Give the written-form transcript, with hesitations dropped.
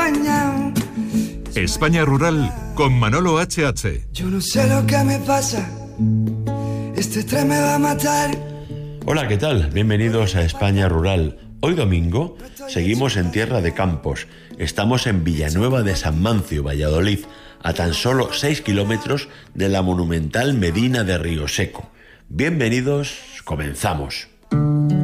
acompañado. España Rural con Manolo HH. Yo no sé lo que me pasa, este tren me va a matar. Hola, ¿qué tal? Bienvenidos a España Rural. Hoy domingo seguimos en Tierra de Campos. Estamos en Villanueva de San Mancio, Valladolid, a tan solo 6 kilómetros de la monumental Medina de Río Seco. Bienvenidos, comenzamos.